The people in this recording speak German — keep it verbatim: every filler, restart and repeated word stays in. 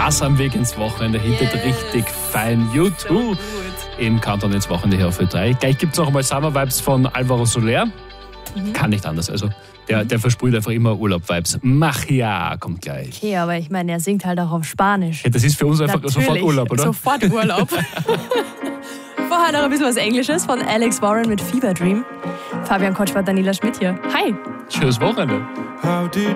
Spaß am Weg ins Wochenende, hittet yes. richtig fein. U zwei so im Countdown ins Wochenende hier auf Ö drei. Gleich gibt es noch einmal Summer Vibes von Alvaro Soler. Mhm. Kann nicht anders, also der, der versprüht einfach immer Urlaub-Vibes. Magia kommt gleich. Okay, aber ich meine, er singt halt auch auf Spanisch. Ja, das ist für uns einfach Natürlich. sofort Urlaub, oder? Sofort Urlaub. Vorher noch ein bisschen was Englisches von Alex Warren mit Fever Dream. Fabian Kotsch war Daniela Schmidt hier. Hi. Schönes Wochenende. How did